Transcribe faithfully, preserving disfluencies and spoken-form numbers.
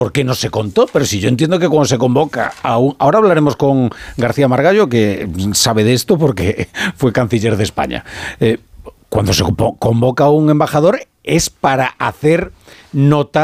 ¿Por qué no se contó? Pero si yo entiendo que cuando se convoca a un... Ahora hablaremos con García Margallo, que sabe de esto porque fue canciller de España. Eh, cuando se convoca a un embajador es para hacer notar